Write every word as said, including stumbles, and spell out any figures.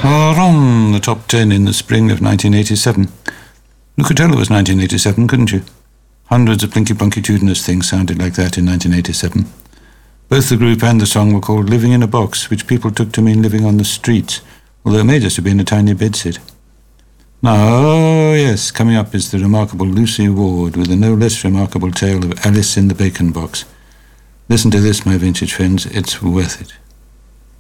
Are on the top ten in the spring of nineteen eighty-seven. You could tell it was nineteen eighty-seven, couldn't you? Hundreds of plinky-plunkitudinous things sounded like that in nineteen eighty-seven. Both the group and the song were called Living in a Box, which people took to mean living on the streets, although it may just have been a tiny bedsit. Now, oh yes, coming up is the remarkable Lucy Ward with a no less remarkable tale of Alice in the Bacon Box. Listen to this, my vintage friends, it's worth it.